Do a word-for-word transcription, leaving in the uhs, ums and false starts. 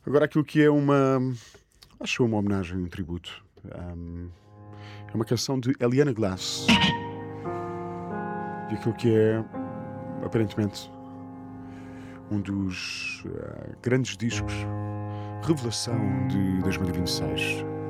Agora aquilo que é uma acho uma homenagem, um tributo. Hum, é uma canção de Eliana Glass. E aquilo que é, aparentemente, um dos, ah, grandes discos revelação de dois mil e vinte e seis.